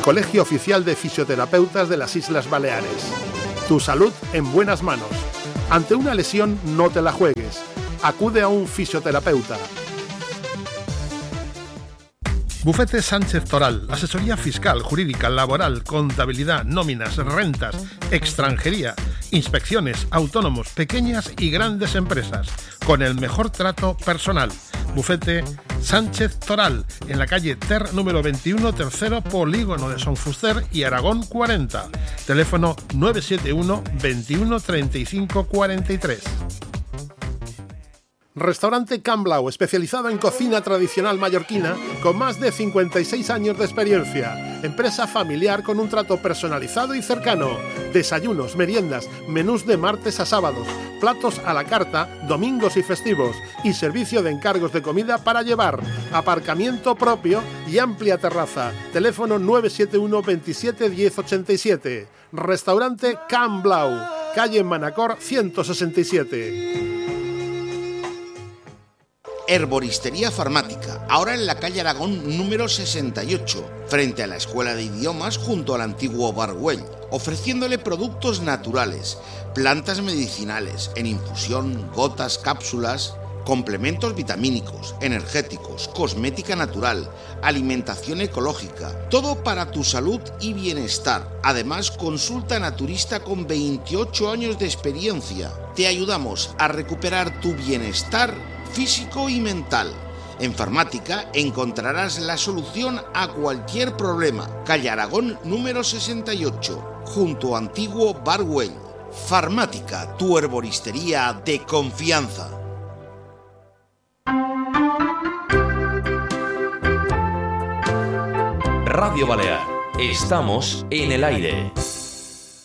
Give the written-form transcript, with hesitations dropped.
Colegio Oficial de Fisioterapeutas de las Islas Baleares. Tu salud en buenas manos. Ante una lesión no te la juegues. Acude a un fisioterapeuta. Bufete Sánchez Toral, asesoría fiscal, jurídica, laboral, contabilidad, nóminas, rentas, extranjería, inspecciones, autónomos, pequeñas y grandes empresas, con el mejor trato personal. Bufete Sánchez Toral, en la calle Ter número 21, tercero polígono de Son Fuster y Aragón 40. Teléfono 971 21 35 43. Restaurante Can Blau, especializado en cocina tradicional mallorquina, con más de 56 años de experiencia. Empresa familiar con un trato personalizado y cercano. Desayunos, meriendas, menús de martes a sábados, platos a la carta, domingos y festivos, y servicio de encargos de comida para llevar. Aparcamiento propio y amplia terraza. Teléfono 971 27 10 87. Restaurante Can Blau, calle Manacor 167. Herboristería Farmática, ahora en la calle Aragón número 68, frente a la Escuela de Idiomas junto al antiguo Bar Güell, ofreciéndole productos naturales, plantas medicinales, en infusión, gotas, cápsulas, complementos vitamínicos, energéticos, cosmética natural, alimentación ecológica, todo para tu salud y bienestar. Además, consulta naturista con 28 años de experiencia. Te ayudamos a recuperar tu bienestar físico y mental. En Farmática encontrarás la solución a cualquier problema. Calle Aragón número 68, junto a antiguo Bar Güell. Farmática, tu herboristería de confianza. Radio Balear. Estamos en el aire.